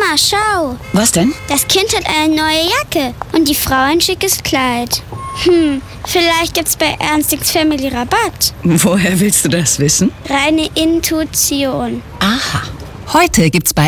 Mama, schau. Was denn? Das Kind hat eine neue Jacke und die Frau ein schickes Kleid. Vielleicht gibt's bei Ernstings Family Rabatt. Woher willst du das wissen? Reine Intuition. Aha. Heute gibt's bei